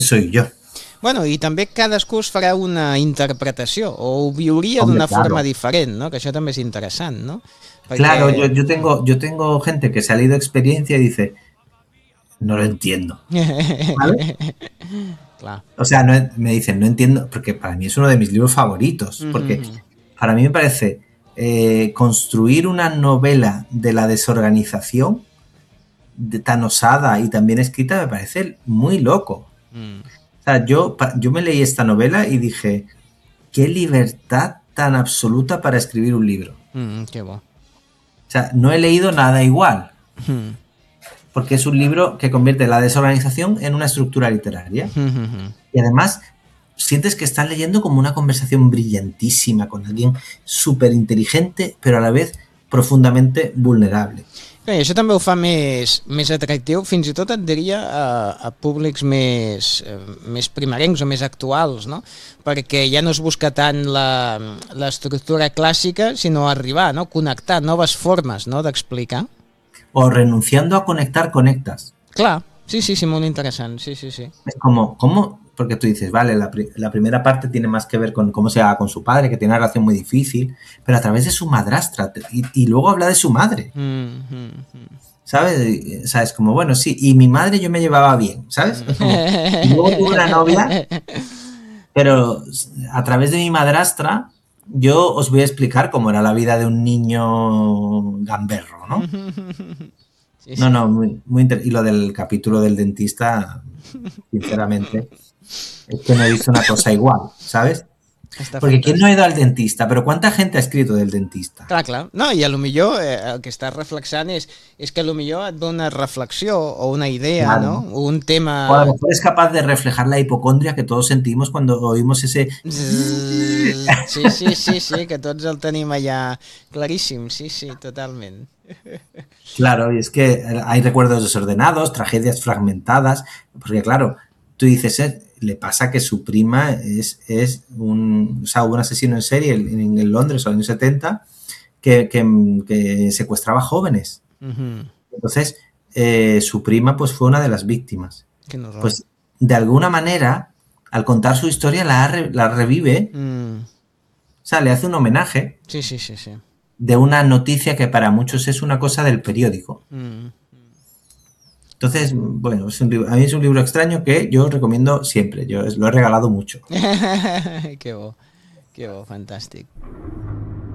soy yo. Bueno, i també cadascú es farà una interpretació o ho viuria Hombre, d'una forma claro. diferent, no? Que això també és interessant, no? Claro, Perquè... yo tengo gente que se ha leído experiencia y dice, no lo entiendo, ¿sabes? Clar. O sea, me dicen, no entiendo, porque para mí es uno de mis libros favoritos, porque para mí me parece construir una novela de la desorganización tan osada y tan bien escrita me parece muy loco. O sea, yo me leí esta novela y dije, qué libertad tan absoluta para escribir un libro. Que bo. O sea, no he leído nada igual. Porque es un libro que convierte la desorganización en una estructura literaria. Y además sientes que estás leyendo como una conversación brillantísima con alguien súper inteligente, pero a la vez profundamente vulnerable. Bé, això també ho fa més atractiu, fins i tot et diria a públics més primerencs o més actuals, no? Perquè ja no es busca tant l'estructura clàssica, sinó arribar, no? Connectar noves formes, no? D'explicar. O renunciando a conectar, conectas. Clar, sí, molt interessant, sí. Es como, ¿cómo? Porque tú dices, vale, la primera parte tiene más que ver con cómo se va con su padre, que tiene una relación muy difícil, pero a través de su madrastra, y luego habla de su madre. ¿Sabes? O sea, es como, bueno, sí, y mi madre yo me llevaba bien, ¿sabes? Es como, y luego tuve una novia, pero a través de mi madrastra yo os voy a explicar cómo era la vida de un niño gamberro, ¿no? Sí. No, muy y lo del capítulo del dentista, sinceramente, es que no he visto una cosa igual, ¿sabes? Porque ¿quién no ha ido al dentista? Pero ¿cuánta gente ha escrito del dentista? Clar. No, i a lo millor el que estàs reflexant és que a lo millor et dona reflexió o una idea, Claro. ¿no? O un tema... O a lo mejor es capaz de reflejar la hipocondria que todos sentimos cuando oímos ese... Sí, que tots el tenim allà claríssim, sí, totalment. Claro, y es que hay recuerdos desordenados, tragedias fragmentadas, porque claro, tú dices, le pasa que su prima es un asesino en serie en Londres en los años 70 que secuestraba jóvenes. Entonces, su prima pues fue una de las víctimas. Pues de alguna manera, al contar su historia, la revive, o sea, le hace un homenaje. Sí. De una noticia que para muchos es una cosa del periódico. Entonces, bueno, a mí es un libro extraño que yo recomiendo siempre. Yo lo he regalado mucho. Qué bo, fantàstic.